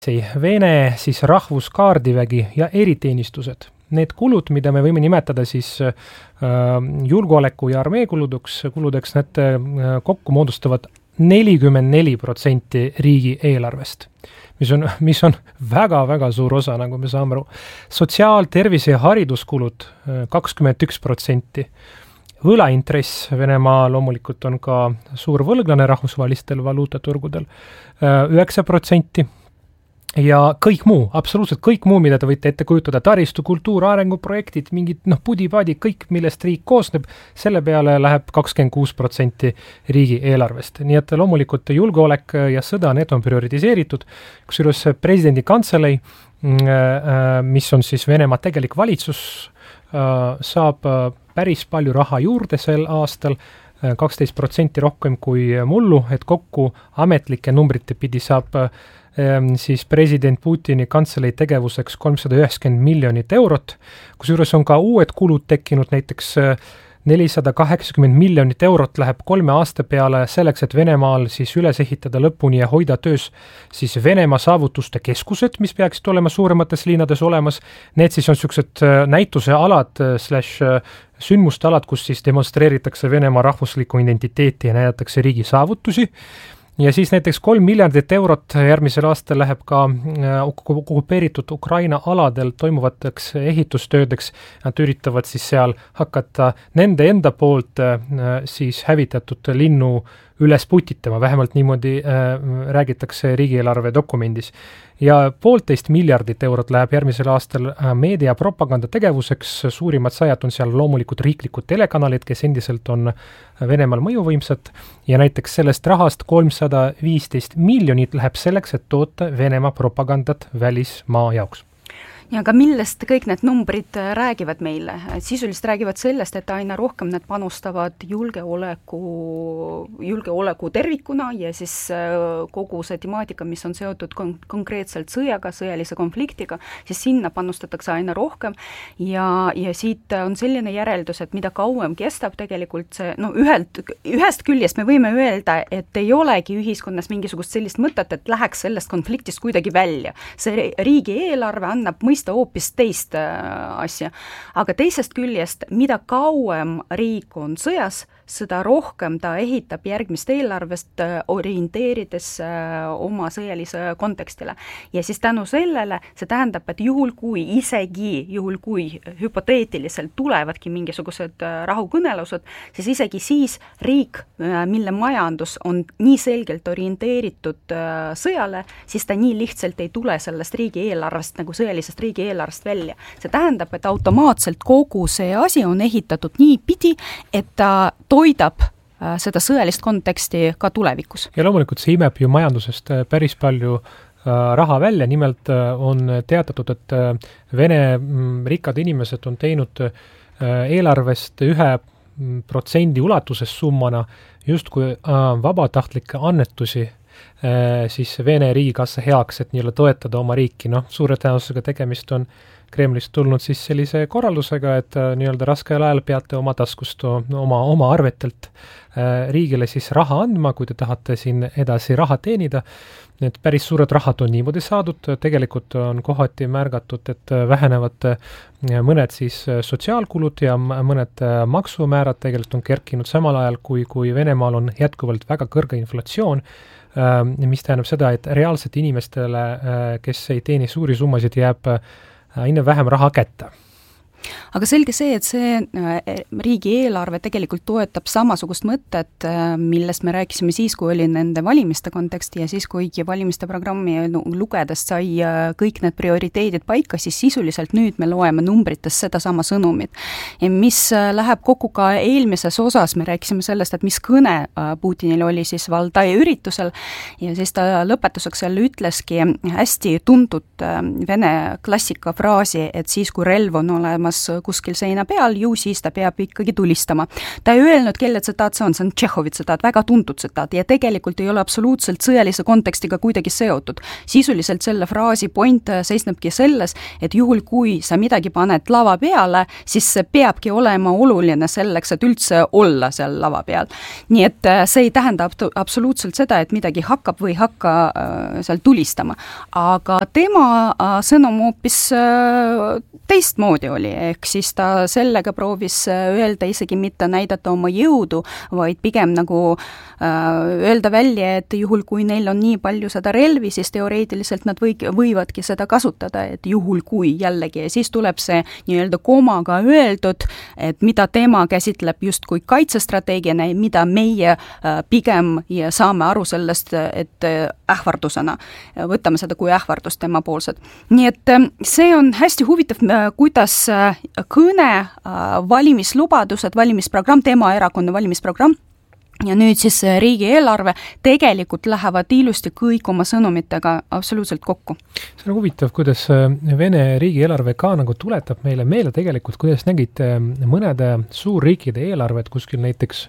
Vene siis rahvuskaardivägi ja eriteenistused. Need kulud, mida me võime nimetada siis julgeoleku ja armee kuludeks, need kokku moodustavad 44% riigi eelarvest, mis on väga-väga suur osa, nagu me saame aru. Sotsiaal-, tervise- ja hariduskulud 21%. Võlaintress, Venemaa loomulikult on ka suur võlglane rahvusvahelistel valuutaturgudel, 9%. Ja kõik muu, absoluutselt kõik muu, mida te võite ette kujutada, taristu, kultuur, arenguprojektid, mingid pudi-padi, kõik, millest riik koosneb, selle peale läheb 26% riigi eelarvest. Nii et loomulikult julgeolek ja sõda, need on prioritiseeritud, kusjuures presidendi kantselei, mis on siis Venemaa tegelik valitsus, saab päris palju raha juurde sel aastal, 12% rohkem kui mullu, et kokku ametlike numbrite pidi saab siis president Putini kantselei tegevuseks 390 miljonit eurot, kusjuures on ka uued kulud tekkinud, näiteks 480 miljonit eurot läheb 3 aasta peale selleks, et Venemaal siis üles ehitada lõpuni ja hoida töös siis Venemaa saavutuste keskused, mis peaksid olema suuremates linnades olemas. Need siis on sellised näitusealad / sündmuste alad, kus siis demonstreeritakse Venemaa rahvuslikku identiteeti ja näidatakse riigi saavutusi. Ja siis näiteks 3 miljardit eurot järgmisel aastal läheb ka okupeeritud Ukraina aladel toimuvateks ehitustöödeks. Nad üritavad siis seal hakata nende enda poolt siis hävitatud linnu üles putitama, vähemalt niimoodi räägitakse riigieelarve dokumendis. Ja 1,5 miljardit eurot läheb järgmisel aastal meedia propaganda tegevuseks, suurimad sajad on seal loomulikult riiklikud telekanalid, kes endiselt on Venemaal mõjuvõimsad, ja näiteks sellest rahast 315 miljonit läheb selleks, et toota Venemaa propagandat välismaa jaoks. Ja aga millest kõik need numbrid räägivad meile? Sisuliselt räägivad sellest, et aina rohkem need panustavad julgeoleku tervikuna ja siis kogu see temaatika, mis on seotud konkreetselt sõjaga, sõjalise konfliktiga, siis sinna panustatakse aina rohkem ja siit on selline järeldus, et mida kauem kestab tegelikult see, ühest küljest me võime öelda, et ei olegi ühiskonnas mingisugust sellist mõtet, et läheks sellest konfliktist kuidagi välja. See riigi eelarve annab hoopis teist asja. Aga teisest küljest, mida kauem riik on sõjas, seda rohkem ta ehitab järgmist eelarvest orienteerides oma sõjalise kontekstile. Ja siis tänu sellele see tähendab, et juhul kui hüpoteetiliselt tulevadki mingisugused rahukõnelused, siis isegi siis riik, mille majandus on nii selgelt orienteeritud sõjale, siis ta nii lihtsalt ei tule sellest riigieelarvest, nagu sõjalisest riigieelarvest välja. See tähendab, et automaatselt kogu see asi on ehitatud nii pidi, et ta toidab seda sõjalist konteksti ka tulevikus. Ja loomulikult see imeb ju majandusest päris palju raha välja, nimelt on teatatud, et Vene rikkad inimesed on teinud eelarvest 1% ulatuses summana justkui vabatahtlikke annetusi siis Vene riigikassa heaks, et nii-öelda toetada oma riiki. Suure tõenäosusega tegemist on Kremlist tulnud siis sellise korraldusega, et nii-öelda raskel ajal peate oma taskust, oma arvetelt riigile siis raha andma, kui te tahate siin edasi raha teenida. Need päris suured rahad on niimoodi saadud, tegelikult on kohati märgatud, et vähenevad mõned siis sotsiaalkulud ja mõned maksumäärad tegelikult on kerkinud samal ajal, kui Venemaal on jätkuvalt väga kõrge inflatsioon, mis tähendab seda, et reaalselt inimestele, kes ei teeni suuri summasid, jääb aina vähem raha kätte. Aga selge see, et see riigieelarve tegelikult toetab samasugust mõtet, millest me rääkisime siis, kui oli nende valimiste konteksti ja siis, kui valimiste programmi lugedes sai kõik need prioriteedid paika, siis sisuliselt nüüd me loeme numbrites seda sama sõnumit. Ja mis läheb kokku ka eelmises osas, me rääkisime sellest, et mis kõne Putinil oli siis Valdai üritusel ja siis ta lõpetuseks jälle ütleski hästi tuntud Vene klassika fraasi, et siis, kui relv on olemas kuskil seina peal, ju siis ta peab ikkagi tulistama. Ta ei öelnud, kelle tsitaat see on Tšehhovi tsitaat, väga tuntud tsitaat ja tegelikult ei ole absoluutselt sõjalise kontekstiga kuidagi seotud. Sisuliselt selle fraasi point seisnebki selles, et juhul kui sa midagi paned lava peale, siis see peabki olema oluline selleks, et üldse olla seal lava peal. Nii et see ei tähenda absoluutselt seda, et midagi hakkab või hakka seal tulistama. Aga tema sõnum hoopis teistmoodi oli, ehk siis ta sellega proovis öelda isegi mitte näidata oma jõudu, vaid pigem nagu öelda välja, et juhul kui neil on nii palju seda relvi, siis teoreetiliselt nad võivadki seda kasutada, et juhul kui jällegi, ja siis tuleb see nii-öelda komaga öeldud, et mida tema käsitleb justkui kaitsestrateegiana ja mida meie pigem ja saame aru sellest, et ähvardusena, võtame seda kui ähvardust tema poolsed. Nii et see on hästi huvitav, kuidas kõne, valimislubadused, valimisprogramm, tema erakonna valimisprogramm, ja nüüd siis riigieelarve tegelikult lähevad ilusti kõik oma sõnumitega absoluutselt kokku. See on huvitav, kuidas Vene riigieelarve ka nagu tuletab meile tegelikult, kuidas nägid mõnede suurriikide eelarved kuskil näiteks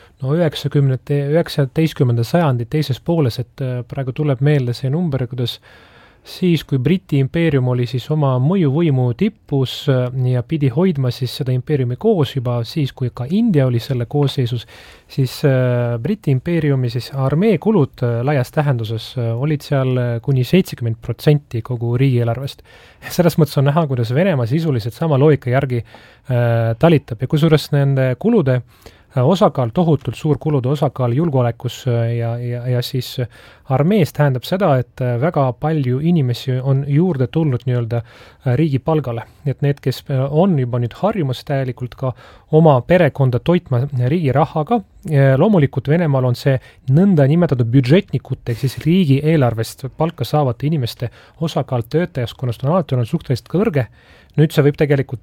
19. sajandi teises pooles, et praegu tuleb meelde see number, kuidas siis, kui Briti impeerium oli siis oma mõjuvõimu tippus ja pidi hoidma siis seda impeeriumi koos juba siis, kui ka India oli selle koosseisus, siis Briti impeeriumi siis armeekulud laias tähenduses olid seal kuni 70% kogu riigieelarvest. Selles mõttes on näha, kuidas Venemaa sisuliselt sama loogika järgi talitab ja kusjuures nende kulude osakaal, tohutult suur kulude osakaal julgeolekus ja siis armees tähendab seda, et väga palju inimesi on juurde tulnud nii-öelda riigi palgale. Et need, kes on juba nüüd harjumas täielikult ka oma perekonda toitma riigi rahaga, loomulikult Venemaal on see nõnda nimetatud budžetnikute, ehk siis riigi eelarvest palka saavate inimeste osakaal töötajaskonnast on alati olnud suhteliselt kõrge. Nüüd see võib tegelikult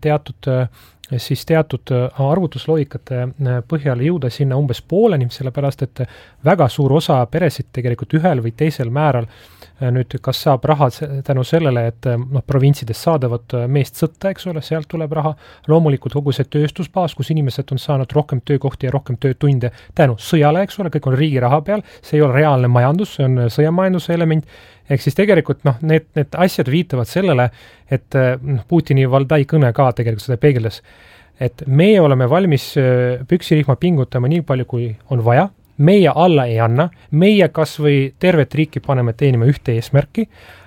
teatud arvutusloogikate põhjal jõuda sinna umbes pooleni, sellepärast et väga suur osa peresid tegelikult ühel või teisel määral nüüd kas saab raha tänu sellele, et provintsides saadavat meest sõtta, eks ole, sealt tuleb raha, loomulikult kogu see tööstusbaas, kus inimesed on saanud rohkem töökohti ja rohkem töötunde tänu sõjale, eks ole, kõik on riigi raha peal, see ei ole reaalne majandus, see on sõjamajanduse element, ehk siis tegelikult need asjad viitavad sellele, et Putini Valdai kõne ka tegelikult seda peegeldas, et meie oleme valmis püksirihma pingutama nii palju, kui on vaja, meie alla ei anna, meie kas või tervet riiki paneme teenima ühte eesmärki.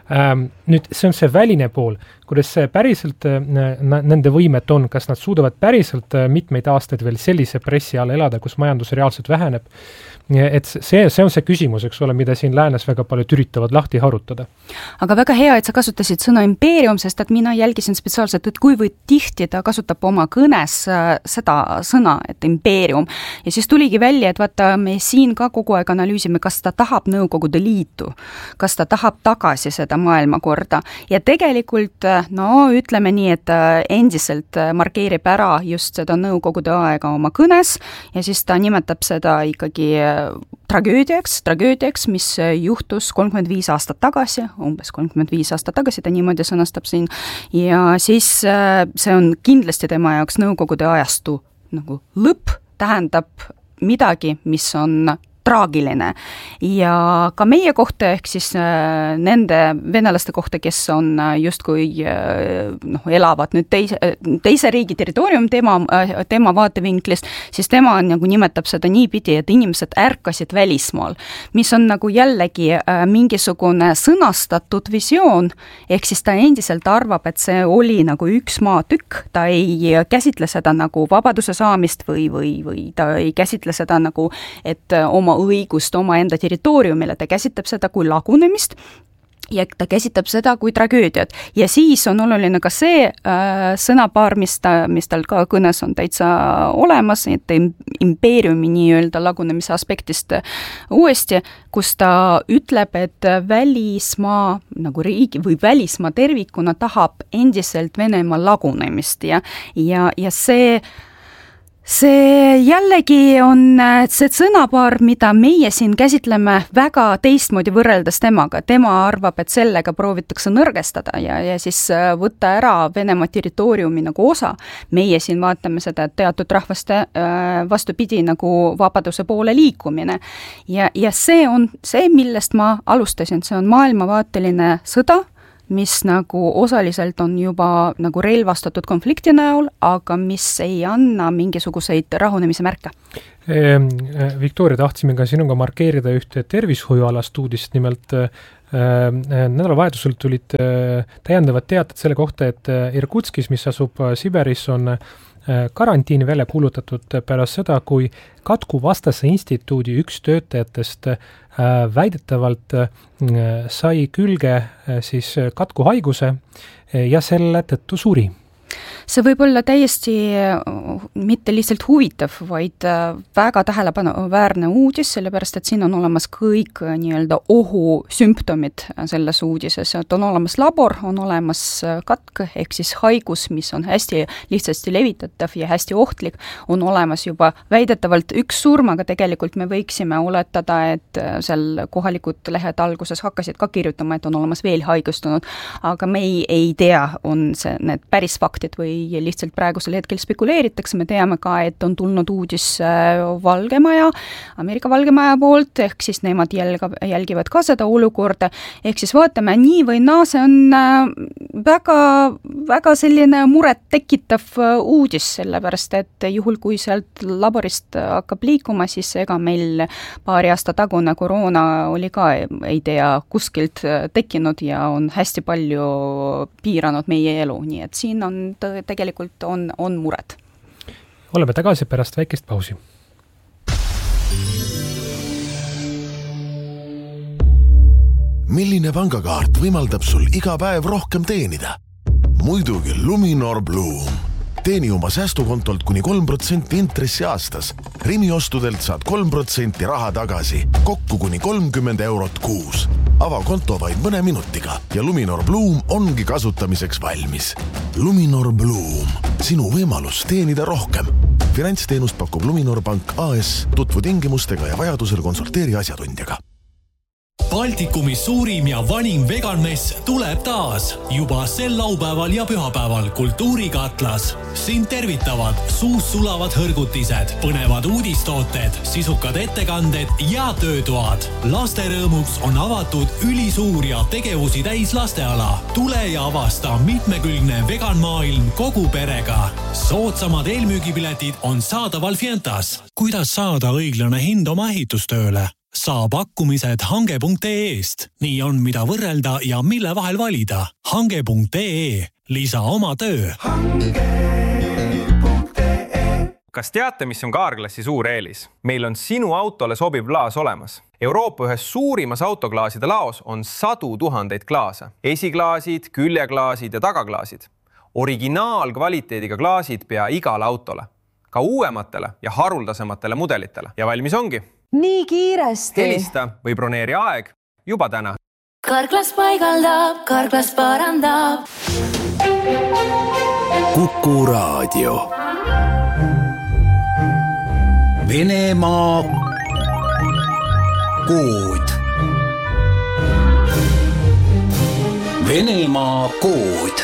Nüüd see on see väline pool, kuidas see päriselt nende võimet on, kas nad suudavad päriselt mitmeid aastaid veel sellise pressi all elada, kus majandus reaalselt väheneb. Et see on see küsimus, eks ole, mida siin läänes väga paljud üritavad lahti harutada. Aga väga hea, et sa kasutasid sõna impeerium, sest et mina jälgisin spetsiaalselt, et kuivõrd tihti ta kasutab oma kõnes seda sõna, et impeerium. Ja siis tuligi välja, et vaata, me siin ka kogu aeg analüüsime, kas ta tahab Nõukogude Liitu, kas ta tahab tagasi seda maailmakorda. Ja tegelikult, ütleme nii, et endiselt markeerib ära just seda Nõukogude aega oma kõnes ja siis ta nimetab seda ikkagi tragöödiaks, mis juhtus 35 aastat tagasi, umbes 35 aastat tagasi, ta niimoodi sõnastab siin, ja siis see on kindlasti tema jaoks Nõukogude ajastu nagu lõpp, tähendab midagi, mis on traagiline. Ja ka meie kohta, ehk siis nende venelaste kohta, kes on justkui elavad nüüd teise riigi territoorium tema vaatevinklist, siis tema nagu nimetab seda niipidi, et inimesed ärkasid välismaal, mis on nagu jällegi mingisugune sõnastatud visioon, ehk siis ta endiselt arvab, et see oli nagu üks maatükk, ta ei käsitle seda nagu vabaduse saamist või ta ei käsitle seda nagu, et oma õigust oma enda territooriumile, ta käsitleb seda kui lagunemist ja ta käsitleb seda kui tragöödiat. Ja siis on oluline ka see sõnapaar, mis tal ka kõnes on täitsa olemas, et impeeriumi nii-öelda lagunemise aspektist uuesti, kus ta ütleb, et välismaa nagu riigi või välismaa tervikuna tahab endiselt Venemaa lagunemist ja See jällegi on see sõnapaar, mida meie siin käsitleme väga teistmoodi võrreldes temaga. Tema arvab, et sellega proovitakse nõrgestada ja siis võtta ära Venemaa territooriumi nagu osa. Meie siin vaatame seda teatud rahvaste vastupidi nagu vabaduse poole liikumine. Ja see on see, millest ma alustasin. See on maailmavaateline sõda, mis nagu osaliselt on juba nagu relvastatud konflikti näol, aga mis ei anna mingisuguseid rahunemise märke. Viktoria, tahtsime ka sinuga markeerida ühte tervishoiualast uudist, nimelt nädalavahetusel tulid täiendavad teated selle kohta, et Irkutskis, mis asub Siberis, on karantiini välja kuulutatud pärast seda, kui Katku vastase instituudi üks töötajatest väidetavalt sai külge siis katku haiguse ja selle tõttu suri. See võib olla täiesti mitte lihtsalt huvitav, vaid väga tähelepanuväärne uudis, sellepärast et siin on olemas kõik nii-öelda ohusümptomid selles uudises. Et on olemas labor, on olemas katk, ehk siis haigus, mis on hästi lihtsasti levitatav ja hästi ohtlik, on olemas juba väidetavalt üks surm, aga tegelikult me võiksime oletada, et seal kohalikud lehed alguses hakkasid ka kirjutama, et on olemas veel haigustunud, aga me ei tea, on see need päris faktid või lihtsalt praegusel hetkel spekuleeritakse. Me teame ka, et on tulnud uudis Valgemaja, Ameerika Valgemaja poolt, ehk siis nemad jälgivad ka seda olukorda. Ehk siis vaatame nii või naa, see on väga selline muret tekitav uudis, sellepärast et juhul, kui sealt laborist hakkab liikuma, siis ega meil paari aasta tagune koroona oli ka, ei tea, kuskilt tekkinud ja on hästi palju piiranud meie elu, nii et siin on tegelikult on mured. Oleme tagasi pärast väikest pausi. Milline pangakaart võimaldab sul iga päev rohkem teenida? Muidugi Luminor Bloom. Teeni oma säästukontolt kuni 3% intressi aastas. Rimi ostudelt saad 3% raha tagasi, kokku kuni 30 eurot kuus. Ava konto vaid mõne minutiga ja Luminor Bloom ongi kasutamiseks valmis. Luminor Bloom. Sinu võimalus teenida rohkem. Finantsteenust pakub Luminor Pank AS. Tutvu tingimustega ja vajadusel konsulteeri asjatundjaga. Baltikumis suurim ja vanim veganmess tuleb taas. Juba sel laupäeval ja pühapäeval Kultuurikatlas. Sind tervitavad suus sulavad hõrgutised, põnevad uudistooted, sisukad ettekanded ja töötoad. Laste rõõmuks on avatud ülisuur ja tegevusi täis lasteala. Tule ja avasta mitmekülgne veganmaailm kogu perega. Soodsamad eelmüügipiletid on saadaval Fientas. Kuidas saada õiglane hind oma ehitustööle? Saa pakkumised hange.ee-st. Nii on, mida võrrelda ja mille vahel valida. Hange.ee. Lisa oma töö. Kas teate, mis on Carglassi suur eelis? Meil on sinu autole sobiv klaas olemas. Euroopa ühes suurimas autoklaaside laos on 100 000 klaase. Esiklaasid, küljeklaasid ja tagaklaasid. Originaalkvaliteediga klaasid pea igale autole. Ka uuematele ja haruldasematele mudelitele. Ja valmis ongi. Nii kiiresti. Helista või broneeri aeg juba täna. Carglass paigaldab, Carglass parandab. Kuku Raadio. Venemaa kood. Venemaa kood.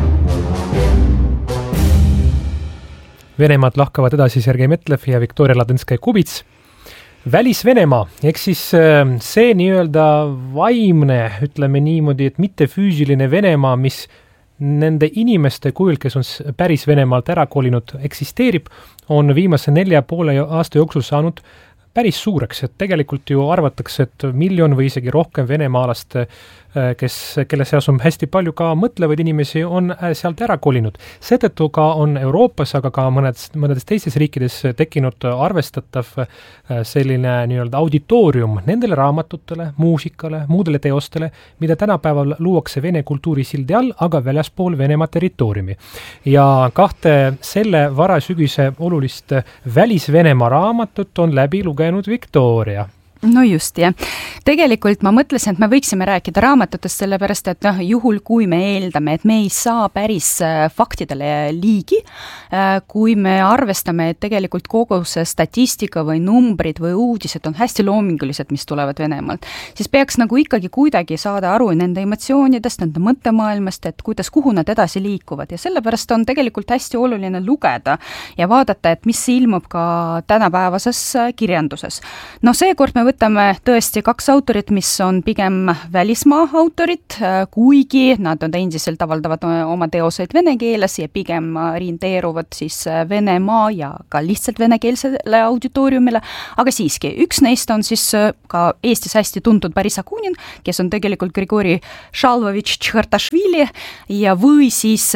Venemaad lahkavad edasi Sergei Metlev ja Viktoria Ladõnskaja-Kubits. Välis-Venemaa, ehk siis see nii-öelda vaimne, ütleme niimoodi, et mitte füüsiline Venemaa, mis nende inimeste kujul, kes on päris Venemaalt ära kolinud, eksisteerib, on viimase 4,5 aasta jooksul saanud päris suureks, et tegelikult ju arvatakse, et 1 miljon või isegi rohkem venemaalast, kelle seas on hästi palju ka mõtlevaid inimesi, on sealt ära kolinud. Seetõttu ka on Euroopas, aga ka mõnedes teistes riikides tekkinud arvestatav selline nii-öelda auditoorium nendele raamatutele, muusikale, muudele teostele, mida tänapäeval luuakse Vene kultuuri sildi all, aga väljaspool Venemaa territooriumi. Ja kahte selle varasügise olulist välis-Venemaa raamatut on läbi lugenud Viktoria. No just, jah. Tegelikult ma mõtlesin, et me võiksime rääkida raamatutest, sellepärast, et juhul kui me eeldame, et me ei saa päris faktidele liigi, kui me arvestame, et tegelikult kogu see statistika või numbrid või uudised on hästi loomingulised, mis tulevad Venemaalt, siis peaks nagu ikkagi kuidagi saada aru nende emotsioonidest, nende mõttemaailmast, et kuhu nad edasi liikuvad ja sellepärast on tegelikult hästi oluline lugeda ja vaadata, et mis ilmub ka tänapäevases kirjanduses. No seekord me võtame tõesti 2 autorit, mis on pigem välismaa autorid, kuigi nad on endiselt avaldavad oma teoseid vene keeles ja pigem orienteeruvad siis Venemaa ja ka lihtsalt venekeelsele auditooriumile, aga siiski, üks neist on siis ka Eestis hästi tuntud Boris Akunin, kes on tegelikult Grigori Šalvovitš Tšhhartašvili ja või siis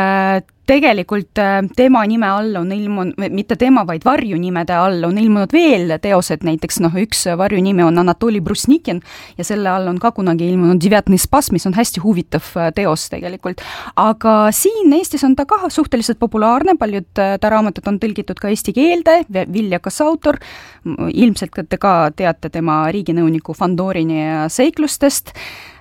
tegelikult tema nime all on ilmunud, mitte tema, vaid varjunimede all on ilmunud veel teosed, näiteks üks varjunimi on Anatoli Brusnikin ja selle all on ka kunagi ilmunud Devetny spas, mis on hästi huvitav teos tegelikult. Aga siin Eestis on ta ka suhteliselt populaarne, paljud ta raamatud on tõlgitud ka eesti keelde, viljakas autor, ilmselt te ka teate tema riiginõuniku Fandorini seiklustest.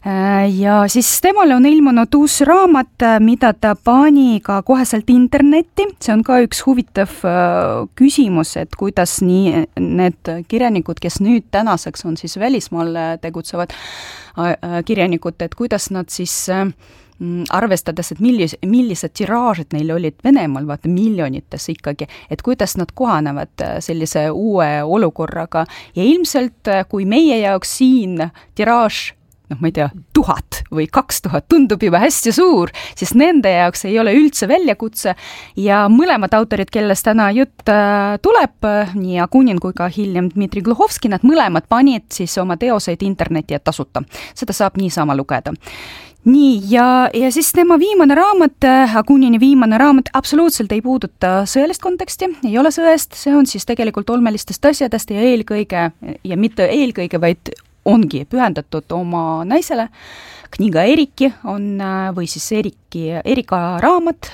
Ja siis temale on ilmunud uus raamat, mida ta pani ka koheselt internetti. See on ka üks huvitav küsimus, et kuidas nii need kirjanikud, kes nüüd tänaseks on siis välismaal tegutsevad kirjanikud, et kuidas nad siis arvestades, et millised tiraažid neil olid Venemaal, vaata miljonites ikkagi, et kuidas nad kohanevad sellise uue olukorraga ja ilmselt kui meie jaoks siin tiraaž ma ei tea, 1000 või 2000 tundub juba hästi suur, siis nende jaoks ei ole üldse väljakutse ja mõlemad autorid, kellest täna jutt tuleb, nii Akunin kui ka hiljem Dmitri Gluhovski, nad mõlemad panid siis oma teoseid internetti ja tasuta. Seda saab niisama lugeda. Nii, ja siis tema viimane raamat, Akunini viimane raamat absoluutselt ei puuduta sõjalist konteksti, ei ole sõjast, see on siis tegelikult olmelistest asjadest ja eelkõige, ja mitte eelkõige, vaid ongi pühendatud oma naisele. Kniga Eriki on, või siis Erika raamat,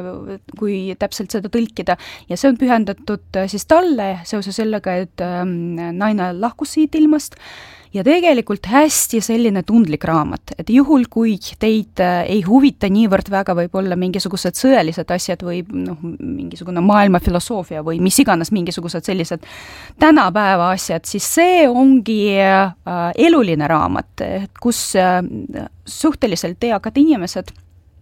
kui täpselt seda tõlkida, ja see on pühendatud siis talle seoses sellega, et naine lahkus siit ilmast, ja tegelikult hästi selline tundlik raamat, et juhul kui teid ei huvita niivõrd väga võib-olla mingisugused sõjalised asjad või mingisugune maailma filosoofia või mis iganes mingisugused sellised tänapäeva asjad, siis see ongi eluline raamat, kus suhteliselt eakad inimesed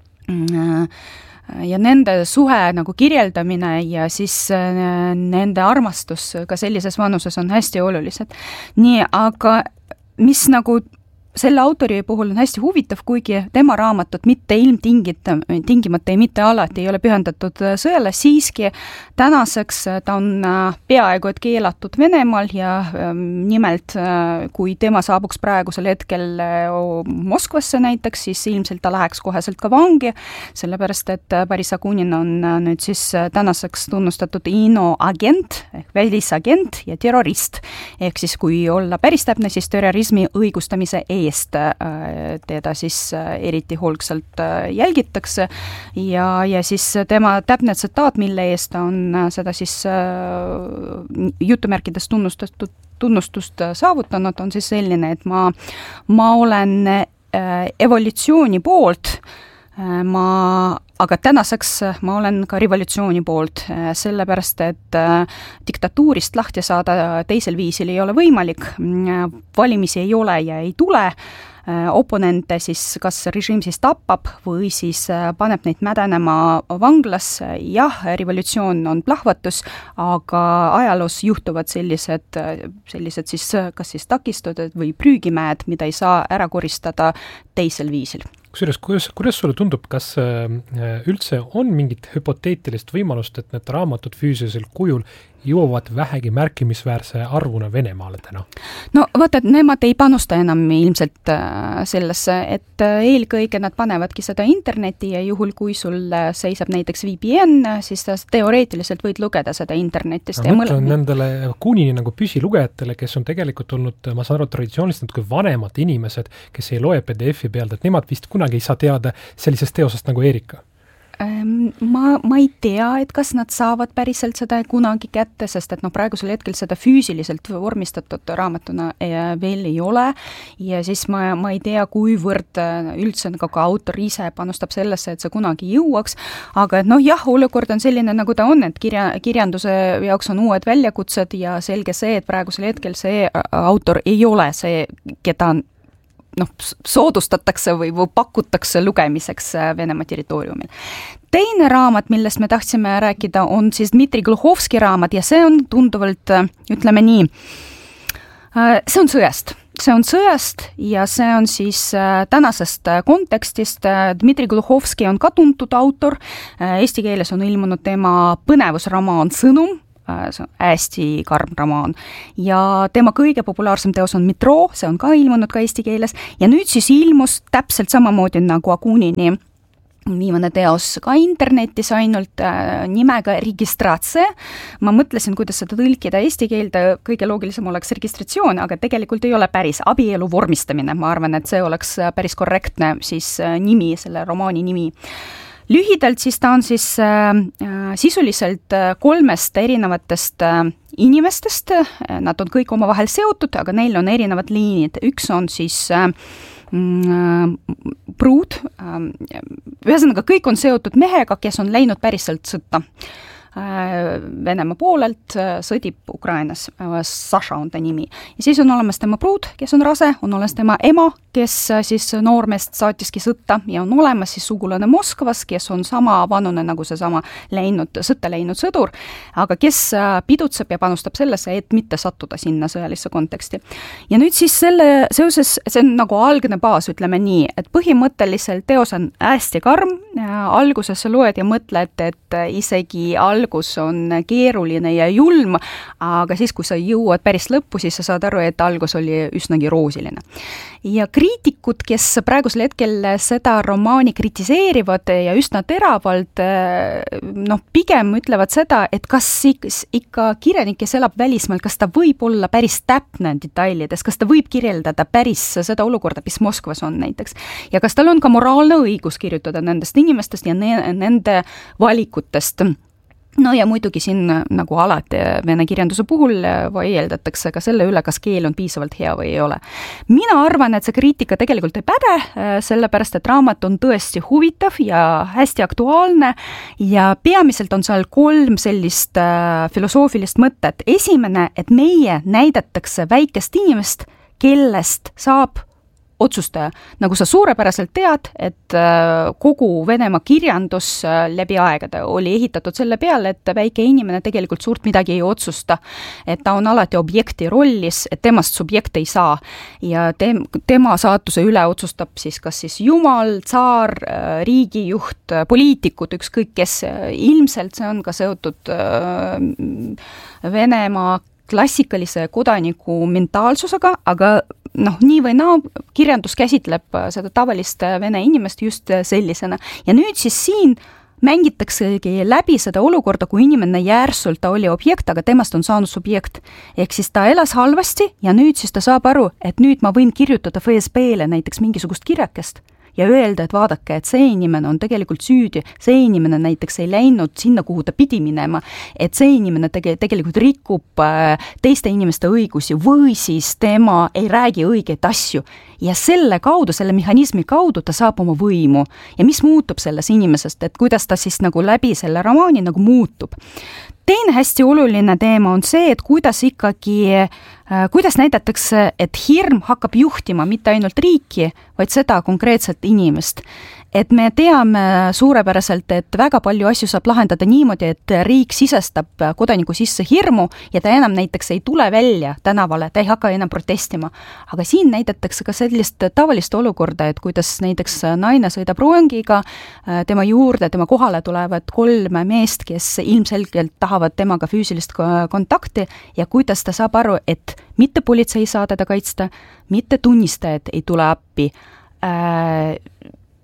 ja nende suhe nagu kirjeldamine ja siis nende armastus ka sellises vanuses on hästi olulised. Nii, aga mis nagu selle autori puhul on hästi huvitav, kuigi tema raamatud mitte ilmtingimata ja mitte alati ei ole pühendatud sõjale, siiski tänaseks ta on peaaegu et keelatud Venemaal ja nimelt kui tema saabuks praegusel hetkel Moskvasse näiteks, siis ilmselt ta läheks koheselt ka vangi, sellepärast et Boris Akunin on nüüd siis tänaseks tunnustatud INO agent ehk välisagent ja terrorist, ehk siis kui olla päris täpne, siis terrorismi õigustamise teda siis eriti hoolgsalt jälgitakse ja siis tema täpne tsitaat, mille eest ta on seda siis jutumärkides tunnustust saavutanud, on siis selline, et ma olen evolutsiooni poolt, aga tänaseks ma olen ka revolutsiooni poolt, sellepärast, et diktatuurist lahti saada teisel viisil ei ole võimalik, valimisi ei ole ja ei tule, oponente siis kas režiim siis tapab või siis paneb neid mädanema vanglas, jah, revolutsioon on plahvatus, aga ajaloos juhtuvad sellised siis kas siis takistused või prüügimäed, mida ei saa ära koristada teisel viisil. Kuidas sulle tundub, kas üldse on mingit hüpoteetilist võimalust, et need raamatud füüsilisel kujul jõuavad vähegi märkimisväärse arvuna Venemaale täna? No vaata, et nemad ei panusta enam ilmselt sellesse, et eelkõige nad panevadki seda internetti ja juhul, kui sul seisab näiteks VPN, siis teoreetiliselt võid lugeda seda internetist. Ma mõtlen nendele Akunini nagu püsilugejatele, kes on tegelikult olnud, ma saan aru, traditsiooniliselt kui vanemad inimesed, kes ei loe PDF-i pealt, et nemad vist kunagi ei saa teada sellisest teosest nagu Erika. Ma ei tea, et kas nad saavad päriselt seda kunagi kätte, sest et praegusel hetkel seda füüsiliselt vormistatud raamatuna veel ei ole ja siis ma ei tea, kuivõrd üldse ka autor ise panustab sellesse, et see kunagi jõuaks, aga et jah, olukord on selline, nagu ta on, et kirjanduse jaoks on uued väljakutsed ja selge see, et praegusel hetkel see autor ei ole see, keda soodustatakse või pakutakse lugemiseks Venemaa territooriumil. Teine raamat, millest me tahtsime rääkida, on siis Dmitri Gluhovski raamat ja see on tunduvalt, ütleme nii, see on sõjast. See on sõjast ja see on siis tänasest kontekstist. Dmitri Gluhovski on ka tuntud autor. Eesti keeles on ilmunud tema põnevusramaan Sõnum. See on hästi karm romaan ja tema kõige populaarsem teos on Metroo, see on ka ilmunud ka eesti keeles ja nüüd siis ilmus täpselt samamoodi nagu Akunini viimane teos ka internetis ainult nimega Registratse. Ma mõtlesin, kuidas seda tõlkida eesti keelde, kõige loogilisem oleks registratsioon, aga tegelikult ei ole päris abielu vormistamine. Ma arvan, et see oleks päris korrektne siis nimi, selle romaani nimi. Lühidalt siis ta on siis sisuliselt 3 erinevatest inimestest, nad on kõik omavahel seotud, aga neil on erinevad liinid. Üks on siis pruud, ühesõnaga kõik on seotud mehega, kes on läinud päriselt sõtta. Venemaa poolelt sõdib Ukrainas, Saša on ta nimi. Ja siis on olemas tema pruud, kes on rase, on olemas tema ema, kes siis noormest saatiski sõtta ja on olemas siis sugulane Moskvas, kes on sama vanune nagu see sama sõtta läinud sõdur, aga kes pidutseb ja panustab sellesse, et mitte sattuda sinna sõjalisse konteksti. Ja nüüd siis selle seoses, see on nagu algne baas, ütleme nii, et põhimõtteliselt teos on hästi karm, alguses sa loed ja mõtled, et isegi algus on keeruline ja julm, aga siis, kui sa jõuad päris lõppu, siis sa saad aru, et algus oli üsnagi roosiline. Ja kriitikud, kes praegusel hetkel seda romaani kritiseerivad ja üsna teravalt, pigem ütlevad seda, et kas ikka kirjanik, kes elab välismaal, kas ta võib olla päris täpne detailides, kas ta võib kirjeldada päris seda olukorda, mis Moskvas on näiteks. Ja kas tal on ka moraalne õigus kirjutada nendest inimestest ja nende valikutest. No ja muidugi siin nagu alati vene kirjanduse puhul vaieldakse ka selle üle, kas keel on piisavalt hea või ei ole. Mina arvan, et see kriitika tegelikult ei päde, sellepärast, et raamat on tõesti huvitav ja hästi aktuaalne ja peamiselt on seal 3 sellist filosoofilist mõtet. Esimene, et meie näidatakse väikest inimest, kellest saab otsustaja. Nagu sa suurepäraselt tead, et kogu Venemaa kirjandus läbi aegade oli ehitatud selle peale, et väike inimene tegelikult suurt midagi ei otsusta, et ta on alati objekti rollis, et temast subjekt ei saa ja tema saatuse üle otsustab siis kas siis jumal, tsaar, riigijuht, poliitikud, ükskõik kes. Ilmselt see on ka seotud Venemaa klassikalise kodaniku mentaalsusega, aga nii või naa, kirjandus käsitleb seda tavalist vene inimest just sellisena. Ja nüüd siis siin mängitaksegi läbi seda olukorda, kui inimene järsult ta oli objekt, aga temast on saanud subjekt. Ehk siis ta elas halvasti ja nüüd siis ta saab aru, et nüüd ma võin kirjutada FSB-le näiteks mingisugust kirjakest ja öelda, et vaadake, et see inimene on tegelikult süüdi, see inimene näiteks ei läinud sinna, kuhu ta pidi minema, et see inimene tegelikult rikub teiste inimeste õigusi või siis tema ei räägi õigeid asju. Ja selle kaudu, selle mehhanismi kaudu ta saab oma võimu. Ja mis muutub selles inimesest, et kuidas ta siis nagu läbi selle romaani nagu muutub. Teine hästi oluline teema on see, et kuidas näidatakse, et hirm hakkab juhtima mitte ainult riiki, vaid seda konkreetset inimest. Et me teame suurepäraselt, et väga palju asju saab lahendada niimoodi, et riik sisestab kodaniku sisse hirmu ja ta enam näiteks ei tule välja tänavale, ta ei hakka enam protestima. Aga siin näidatakse ka sellist tavalist olukorda, et kuidas näiteks naine sõidab rongiga, tema juurde, tema kohale tulevad 3 meest, kes ilmselgelt tahavad temaga füüsilist kontakti ja kuidas ta saab aru, et mitte politsei ei saa teda kaitsta, mitte tunnistajad ei tule appi.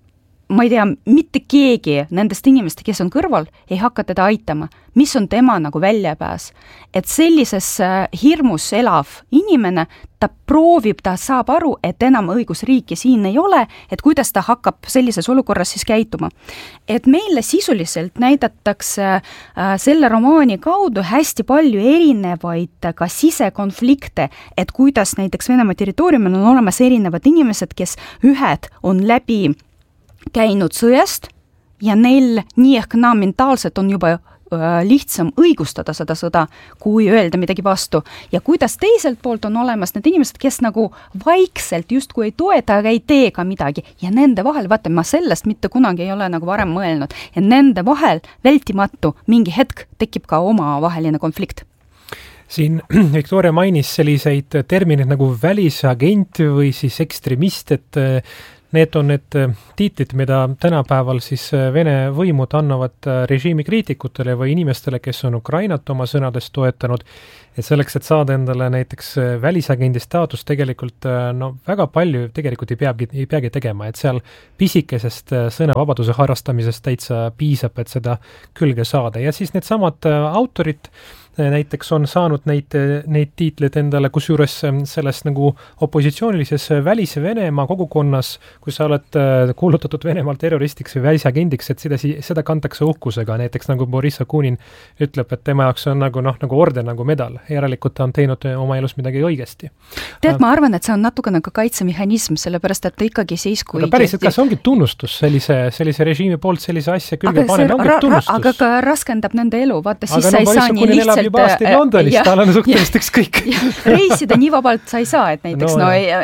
ma ei tea, mitte keegi nendest inimest, kes on kõrval, ei hakka teda aitama. Mis on tema nagu väljapääs? Et sellises hirmus elav inimene, ta proovib, ta saab aru, et enam õigusriiki siin ei ole, et kuidas ta hakkab sellises olukorras siis käituma. Et meile sisuliselt näidatakse selle romaani kaudu hästi palju erinevaid ka sisekonflikte, et kuidas näiteks Venemaa territooriumil on olemas erinevad inimesed, kes ühed on läbi käinud sõjast ja neil nii ehk naa mentaalselt on juba lihtsam õigustada seda sõda, kui öelda midagi vastu. Ja kuidas teiselt poolt on olemas need inimesed, kes nagu vaikselt justkui ei toeta, aga ei tee ka midagi. Ja nende vahel, vaata, ma sellest mitte kunagi ei ole nagu varem mõelnud. Ja nende vahel vältimatu mingi hetk tekib ka omavaheline konflikt. Siin Victoria mainis selliseid termineid nagu välisagent või siis ekstremist, et need on need tiitlid, mida tänapäeval siis Vene võimud annavad režiimi kriitikutele või inimestele, kes on Ukrainat oma sõnades toetanud, et selleks, et saada endale näiteks välisagendi staatus tegelikult väga palju tegelikult ei peagi tegema, et seal pisikesest sõnavabaduse harrastamisest täitsa piisab, et seda külge saada. Ja siis need samad autorid näiteks on saanud neid tiitleid endale, kusjuures selles nagu opositsioonilises Välis-Venemaa kogukonnas, kui sa oled kuulutatud Venemaal terroristiks või välisagendiks, et seda kantakse uhkusega, näiteks nagu Boris Akunin ütleb, et tema jaoks on nagu orden, nagu medal, järelikult ta on teinud oma elus midagi õigesti. Tead, ma arvan, et see on natuke nagu kaitsemehhanism, sellepärast, et ikkagi siis, kui... Aga päriselt, kas ongi tunnustus sellise režiimi poolt sellise asja külge panema, ongi tunnustus? Aga ka raskendab nende elu, vaata, siis sa ei saa nii lihtsalt juba aastaid Londonis, tal on suhtelist ükskõik. Reisida nii vabalt sa ei saa, et näiteks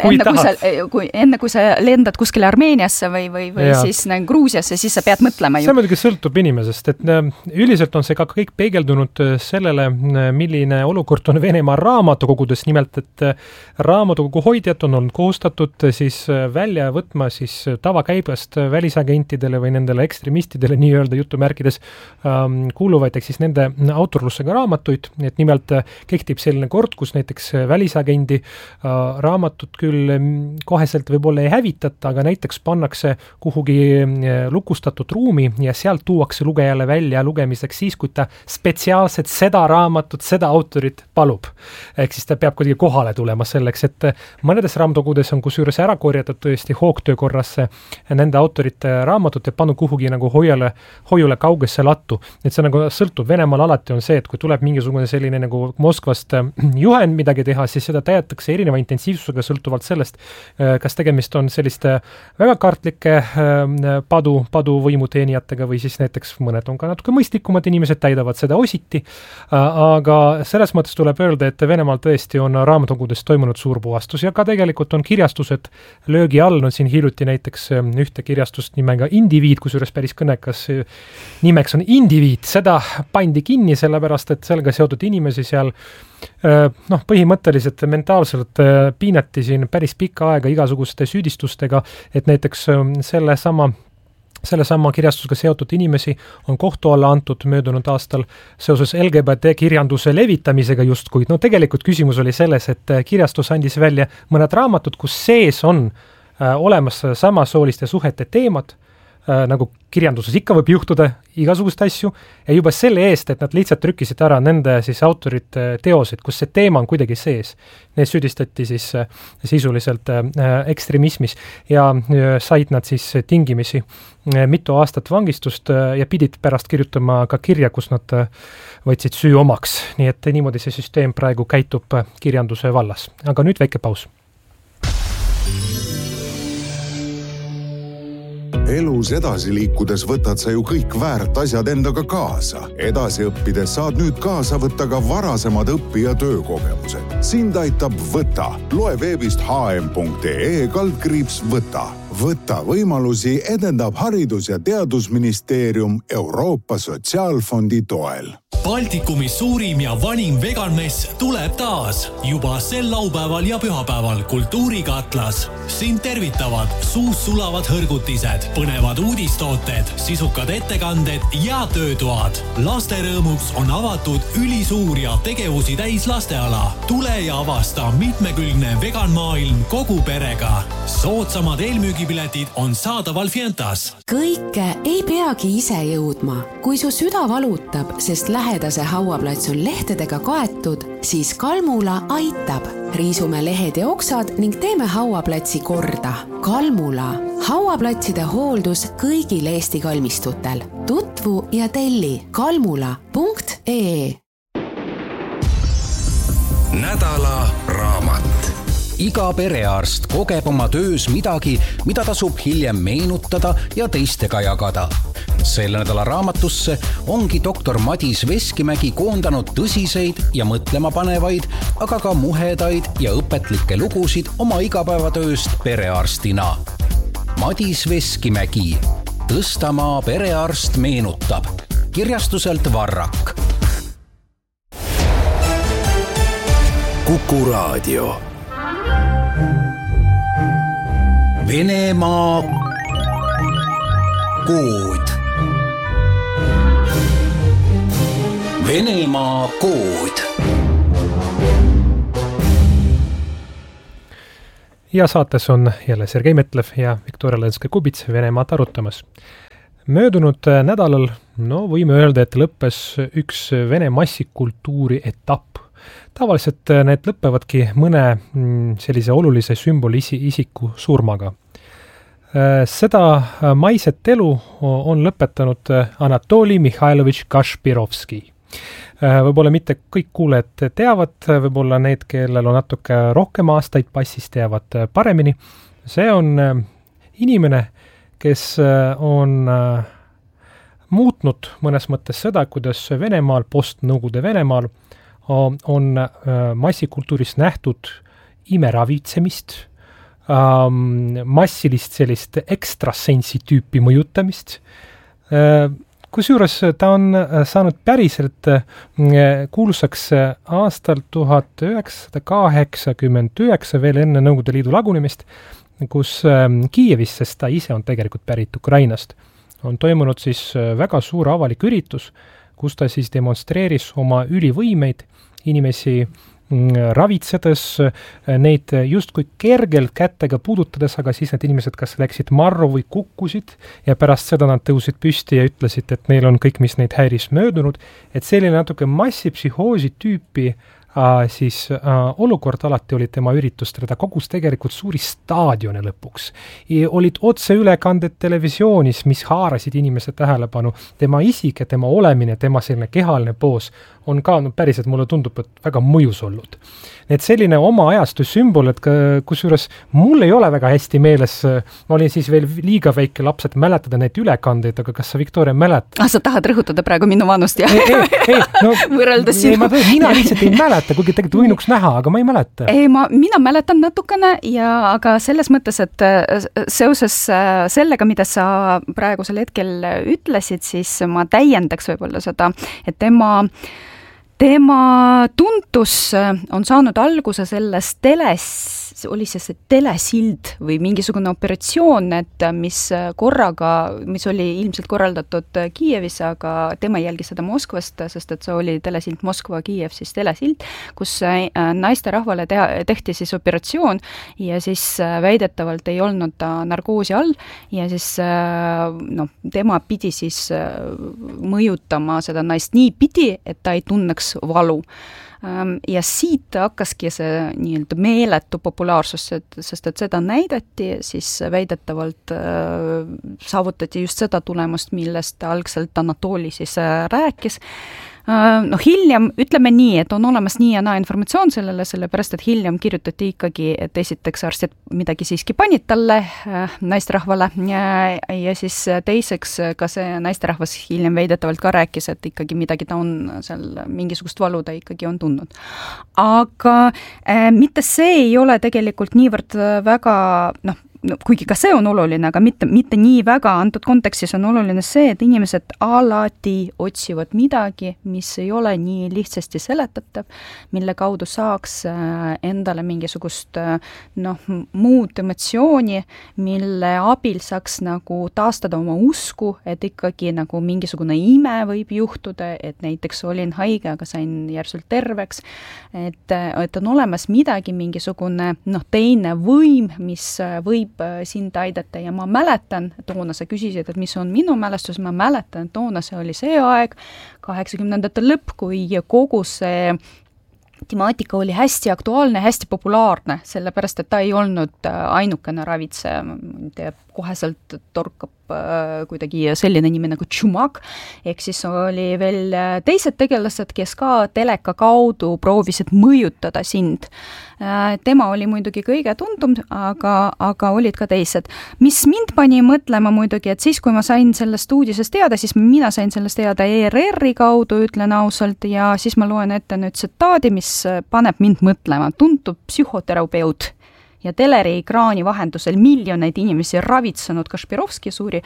enne kui sa lendad kuskile Armeeniasse või siis Gruusiasse, siis sa pead mõtlema ju. See muidugi sõltub inimesest, et üldiselt on see ka kõik peegeldunud sellele, milline olukord on Venemaa raamatukogudes, nimelt, et raamatukogu hoidjad on olnud kohustatud siis välja võtma siis tavakäibest välisagentidele või nendele ekstremistidele nii-öelda jutumärkides kuuluvaid, ehk siis nende autorlusega raamatuid, et nimelt kehtib selline kord, kus näiteks välisagendi raamatut küll koheselt võib-olla ei hävitata, aga näiteks pannakse kuhugi lukustatud ruumi ja sealt tuuakse lugejale välja lugemiseks siis, kui ta spetsiaalselt seda raamatut, seda autorit palub. Ehk siis ta peab kuidagi kohale tulema selleks, et mõnedes raamatukogudes on kusjuures ära korjatud tõesti hoogtöö korras nende autorite raamatut ja pannud kuhugi nagu hoiule kaugesse lattu. Et see nagu sõltub. Venemaal alati on see, et kui tuleb mingisugune selline nagu Moskvast juhend midagi teha, siis seda täidetakse erineva intensiivsusega sõltuvalt sellest, kas tegemist on selliste väga kartlike padu võimuteenijatega või siis näiteks mõned on ka natuke mõistlikumad inimesed, täidavad seda ositi, aga selles mõttes tuleb öelda, et Venemaal tõesti on raamatukogudes toimunud suur puhastus ja ka tegelikult on kirjastused löögi all, on siin hiljuti näiteks ühte kirjastust nimega Indiviid, kusjuures päris kõnekas nimeks on Indiviid, seda pandi kinni sellepärast, et sellega seotud inimesi seal põhimõtteliselt mentaalselt piinati siin päris pikka aega igasuguste süüdistustega, et näiteks sellesama kirjastusega seotud inimesi on kohtu alla antud möödunud aastal seoses LGBT kirjanduse levitamisega justkui. No tegelikult küsimus oli selles, et kirjastus andis välja mõned raamatud, kus sees on olemas samasooliste suhete teemad, nagu kirjanduses ikka võib juhtuda igasugust asju, ja juba selle eest, et nad lihtsalt trükkisid ära nende siis autorite teosed, kus see teema on kuidagi sees. Need süüdistati siis sisuliselt ekstremismis ja said nad siis tingimisi mitu aastat vangistust ja pidid pärast kirjutama ka kirja, kus nad võtsid süü omaks. Nii et niimoodi see süsteem praegu käitub kirjanduse vallas. Aga nüüd väike paus. Elus edasi liikudes võtad sa ju kõik väärt asjad endaga kaasa. Edasi õppides saad nüüd kaasa võtta ka varasemad õpi- ja töökogemused. Sind aitab Võta. Loe veebist hm.ee/võta. Võta võimalusi edendab Haridus- ja Teadusministeerium Euroopa Sotsiaalfondi toel. Baltikumi suurim ja vanim veganmess tuleb taas juba sel laupäeval ja pühapäeval Kultuurikatlas. Sind tervitavad suus sulavad hõrgutised, põnevad uudistooted, sisukad ettekanded ja töötoad. Laste rõõmuks on avatud ülisuur ja tegevusi täis lasteala. Tule ja avasta mitmekülgne veganmaailm kogu perega. Soodsamad eelmüügipiletid on saadaval Fientas. Kõike ei peagi ise jõudma. Kui su süda valutab, sest lähedase hauaplats on lehtedega kaetud, siis Kalmula aitab. Riisume lehed ja oksad ning teeme hauaplatsi korda. Kalmula. Hauaplatside hooldus kõigil Eesti kalmistutel. Tutvu ja telli kalmula.ee. Nädala raamat. Iga perearst kogeb oma töös midagi, mida tasub hiljem meenutada ja teistega jagada. Selle nädala raamatusse ongi doktor Madis Veskimägi koondanud tõsiseid ja mõtlemapanevaid, aga ka muhedaid ja õpetlikke lugusid oma igapäevatööst perearstina. Madis Veskimägi. Tõstamaa perearst meenutab. Kirjastuselt Varrak. Kuku Raadio. Venemaa kood. Venemaa kood. Ja saates on jälle Sergei Metlev ja Viktoria Lenske-Kubits Venemaad arutamas. Möödunud nädalal, võime öelda, et lõppes üks Vene massikultuuri etapp. Tavaliselt need lõppevadki mõne sellise olulise sümboli isiku surmaga. Seda maiset elu on lõpetanud Anatoli Mihhailovitš Kašpirovski. Võib-olla mitte kõik kuulajad teavad, võib-olla need, kellel on natuke rohkem aastaid passis, teavad paremini. See on inimene, kes on muutnud mõnes mõttes seda, kuidas Venemaal, post-Nõukogude Venemaal on massikultuuris nähtud imeravitsemist, massilist sellist ekstrasensi tüüpi mõjutamist. Kusjuures ta on saanud päriselt kuulsaks aastal 1989, veel enne Nõukogude Liidu lagunemist, kus Kiievis, sest ta ise on tegelikult pärit Ukrainast, on toimunud siis väga suur avalik üritus, kus ta siis demonstreeris oma ülivõimeid, inimesi ravitsedes, neid justkui kergelt kätega puudutades, aga siis need inimesed kas läksid marru või kukkusid ja pärast seda nad tõusid püsti ja ütlesid, et neil on kõik, mis neid häiris möödunud, et selline natuke massipsühhoosi tüüpi olukord alati oli tema üritustel, ta kogus tegelikult suuri staadione lõpuks. Olid otseülekanded televisioonis, mis haarasid inimese tähelepanu, tema isik ja tema olemine, tema selline kehaline poos on ka päriselt, mulle tundub, et väga mõjus olnud. Et selline oma ajastu sümbol, et kusjuures mul ei ole väga hästi meeles, ma olin siis veel liiga väike laps, et mäletada neid ülekandeid, aga kas sa, Viktoria, mäletad? Sa tahad rõhutada praegu minu vanust, jah? Võrreldes sinu. Mina lihtsalt ei mäleta, kuigi tegelikult võinuks näha, aga ma ei mäleta. Mina mäletan natukene, aga selles mõttes, et seoses sellega, mida sa praegusel hetkel ütlesid, siis ma täiendaks võib-olla seda, et tema tuntus on saanud alguse sellest oli see telesild või mingisugune operatsioon, et mis oli ilmselt korraldatud Kiievis, aga tema jälgis seda Moskvast, sest et see oli telesild Moskva-Kiiev, siis telesild, kus naisterahvale tehti siis operatsioon ja siis väidetavalt ei olnud ta narkoosi all ja siis tema pidi siis mõjutama seda naist nii pidi, et ta ei tunneks valu. Ja siit hakkaski see nii-öelda meeletu populaarsus, sest et seda näidati, siis väidetavalt saavutati just seda tulemust, millest algselt Anatoli siis rääkis. Hiljem, ütleme nii, et on olemas nii ja naa informatsioon sellele, sellepärast, et hiljem kirjutati ikkagi, et esiteks arstid midagi siiski panid talle, naisterahvale, ja siis teiseks ka see naisterahvas hiljem veidetavalt ka rääkis, et ikkagi midagi ta on seal, mingisugust valu ta ikkagi on tundnud. Aga mitte see ei ole tegelikult niivõrd väga, no, kuigi ka see on oluline, aga mitte nii väga, antud kontekstis on oluline see, et inimesed alati otsivad midagi, mis ei ole nii lihtsasti seletatav, mille kaudu saaks endale mingisugust muud emotsiooni, mille abil saaks nagu taastada oma usku, et ikkagi nagu mingisugune ime võib juhtuda, et näiteks olin haige, aga sain järsult terveks, et on olemas midagi, mingisugune teine võim, mis võib sind aidata ja ma mäletan, toona sa küsisid, et mis on minu mälestus, ma mäletan, et toona see oli see aeg, 80ndate lõpp, kui kogu see temaatika oli hästi aktuaalne, hästi populaarne, sellepärast, et ta ei olnud ainukene ravitseja, koheselt torkab kuidagi selline nimi nagu Tšumak, ehk siis oli veel teised tegelased, kes ka teleka kaudu proovisid mõjutada sind. Tema oli muidugi kõige tuntum, aga olid ka teised. Mis mind pani mõtlema muidugi, et siis, kui ma sain sellest uudisest teada, siis mina sain sellest teada ERR-i kaudu, ütlen ausalt, ja siis ma loen ette nüüd tsitaadi, mis paneb mind mõtlema. Tuntud psühhoterapeut ja teleriekraani vahendusel miljoneid inimesi ravitsenud Kašpirovski suri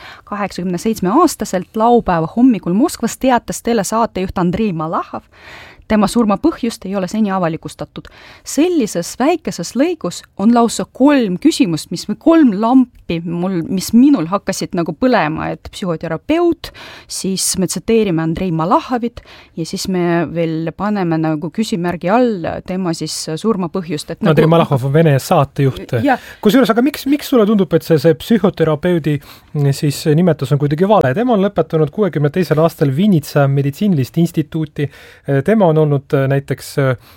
87-aastaselt laupäeva hommikul Moskvas teatas telesaatejuht Andrei Malahov. Tema surma põhjust ei ole seni avalikustatud. Sellises väikeses lõigus on lausa 3 küsimust, 3 lampi, mis minul hakkasid nagu põlema, et psühhoterapeut, siis me tsiteerime Andrei Malahovit ja siis me veel paneme nagu küsimärgi all tema siis surma põhjust. Et Andrei Malahov on Vene saatejuht. Kusjuures, aga miks sulle tundub, et see psühhoterapeudi siis nimetus on kuidagi vale? Tema on lõpetanud 62. aastal Vinitsa meditsiinilist instituuti. Tema on olnud näiteks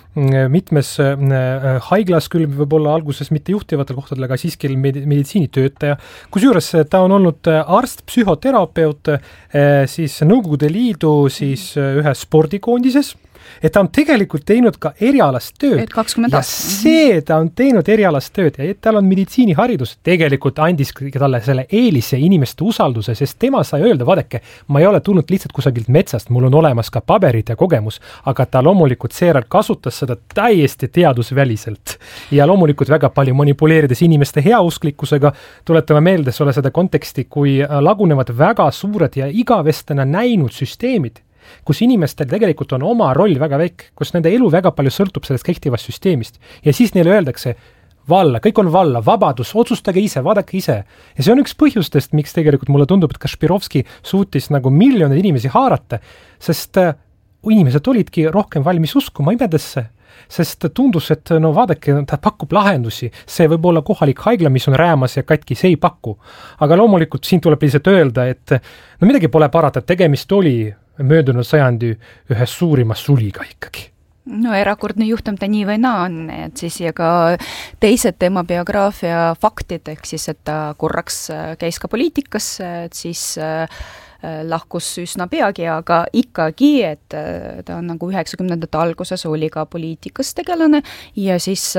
mitmes haiglas, küll võib-olla alguses mitte juhtivatel kohtadel, aga siiski meditsiinitöötaja. Kusjuures ta on olnud arst, psühhoterapeut siis Nõukogude Liidu siis ühe spordikoondises, et ta on tegelikult teinud ka erialast tööd. Ja see ta on teinud erialast tööd ja et tal on meditsiiniharidus, tegelikult andis talle selle eelise inimeste usalduse, sest tema sai öelda, vaadake, ma ei ole tulnud lihtsalt kusagilt metsast, mul on olemas ka paberid ja kogemus, aga ta loomulikult seejärel kasutas seda täiesti teadusväliselt. Ja loomulikult väga palju manipuleerides inimeste heausklikkusega, tuletame meelde seda konteksti, kui lagunevad väga suured ja igavestena näinud süsteemid, kus inimestel tegelikult on oma roll väga väike, kus nende elu väga palju sõltub sellest kehtivast süsteemist. Ja siis neile öeldakse, valla, kõik on valla, vabadus, otsustage ise, vaadake ise. Ja see on üks põhjustest, miks tegelikult mulle tundub, et Kašpirovski suutis nagu miljoneid inimesi haarata, sest inimesed olidki rohkem valmis uskuma imedesse, sest tundus, et no vaadake, ta pakub lahendusi, see võib olla kohalik haigla, mis on räämas ja katki, see ei paku. Aga loomulikult siin tuleb lihtsalt öelda, et no midagi pole parata, tegemist oli möödunud sajandi ühe suurima suliga ikkagi. No erakordne juhtum ta nii või naa on, et siis ja ka teised tema biograafia faktid, ehk siis, et ta korraks käis ka poliitikasse, et siis lahkus üsna peagi, aga ikkagi, et ta on nagu 90ndate alguses oli ka poliitikas tegelane ja siis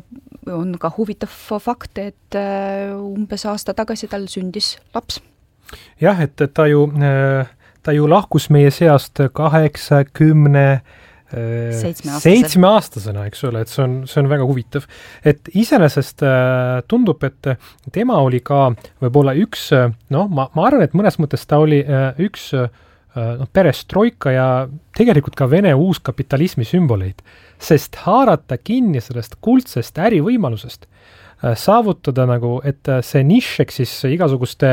on ka huvitav fakt, et umbes aasta tagasi tal sündis laps. Jah, et ta ju lahkus meie seast 87-aastasena, eks ole, et see on väga huvitav. Et iseenesest tundub, et tema oli ka võib-olla üks, ma arvan, et mõnes mõttes ta oli üks perestroika ja tegelikult ka Vene uuskapitalismi sümboleid, sest haarata kinni sellest kuldsest ärivõimalusest, saavutada nagu, et see nišeks siis igasuguste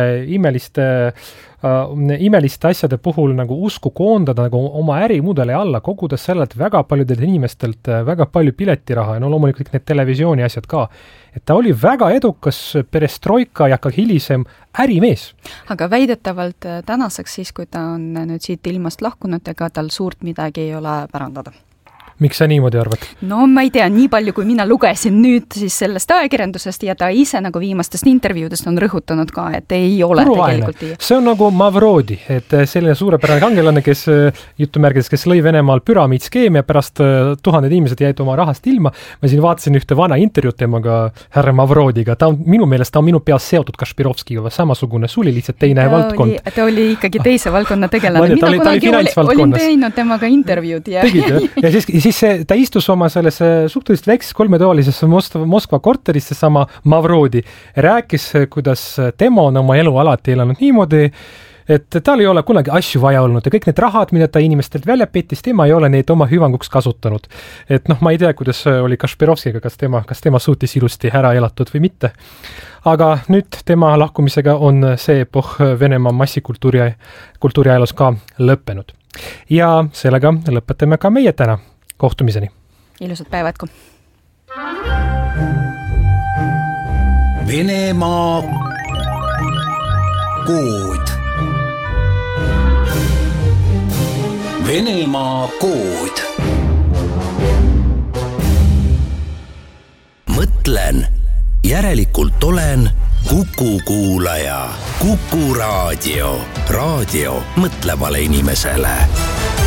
imeliste asjade puhul nagu usku koondada nagu oma ärimudeli alla, kogudes sellelt väga paljudelt inimestelt väga palju piletiraha ja no loomulikult need televisiooni asjad ka. Et ta oli väga edukas perestroika ja ka hilisem ärimees. Aga väidetavalt tänaseks siis, kui ta on nüüd siit ilmast lahkunud, ega tal suurt midagi ei ole pärandada. Miks sa niimoodi arvad? No ma ei tea, nii palju kui mina lugesin nüüd siis sellest ajakirjandusest ja ta ise nagu viimastest intervjuudest on rõhutanud ka, et ei ole tegelikult. See on nagu Mavrodi, et selline suurepärane kangelane, kes jutumärgides, kes lõi Venemaal püramiidskeemi ja pärast tuhanded inimesed jäid oma rahast ilma. Ma siin vaatasin ühte vana intervjuud temaga härra Mavrodiga. Ta on minu meelest, ta on minu peas seotud Kašpirovskiga, samasugune suli, lihtsalt teine valdkond. Ta oli ikkagi teise valdkonna tegelane. Mina kunagi olin teinud temaga intervjuud. Ja siis siis ta istus oma selles suhteliselt väikses 3-toalisesse Moskva korterisse, sama Mavrodi, rääkis, kuidas tema on oma elu alati elanud niimoodi, et tal ei ole kunagi asju vaja olnud ja kõik need rahad, mida ta inimestelt välja pettis, tema ei ole neid oma hüvanguks kasutanud. Et ma ei tea, kuidas oli Kašpirovskiga, kas tema suutis ilusti ära elatud või mitte. Aga nüüd tema lahkumisega on see epoh Venemaa massikultuuri ajaloos ka lõppenud. Ja sellega lõpetame ka meie täna. Kohtumiseni. Ilusat päeva jätku. Venemaa kood. Venemaa kood. Mõtlen, järelikult olen Kuku kuulaja. Kuku raadio. Raadio mõtlevale inimesele.